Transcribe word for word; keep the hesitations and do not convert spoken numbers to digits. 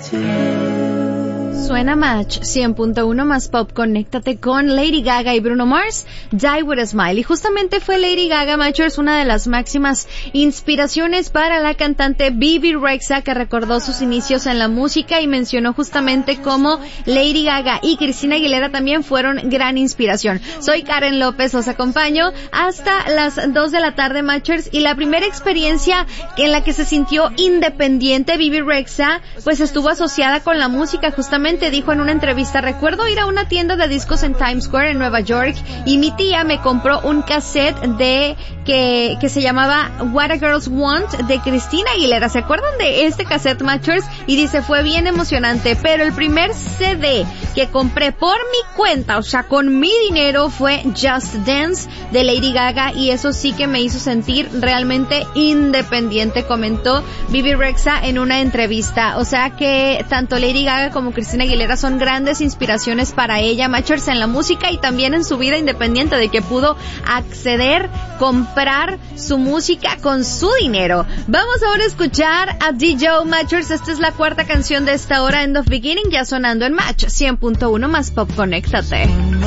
Suena Match cien punto uno más pop. Conéctate con Lady Gaga y Bruno Mars, Die With a Smile. Y justamente fue Lady Gaga, Matchers, una de las máximas inspiraciones para la cantante Bebe Rexha, que recordó sus inicios en la música y mencionó justamente cómo Lady Gaga y Cristina Aguilera también fueron gran inspiración. Soy Karen López, os acompaño hasta las dos de la tarde, Matchers, y la primera experiencia en la que se sintió independiente Bebe Rexha, pues estuvo asociada con la música. Justamente dijo en una entrevista: recuerdo ir a una tienda de discos en Times Square en Nueva York y mi tía me compró un cassette de que que se llamaba What a Girls Want de Cristina Aguilera. ¿Se acuerdan de este cassette, Matchers? Y dice, fue bien emocionante, pero el primer C D que compré por mi cuenta, o sea, con mi dinero, fue Just Dance de Lady Gaga, y eso sí que me hizo sentir realmente independiente, comentó Bebe Rexha en una entrevista. O sea que tanto Lady Gaga como Cristina Aguilera son grandes inspiraciones para ella, Matchers, en la música y también en su vida independiente, de que pudo acceder, comprar su música con su dinero. Vamos ahora a escuchar a D J, Matchers. Esta es la cuarta canción de esta hora, End of Beginning, ya sonando en Match cien punto uno más pop. Conéctate.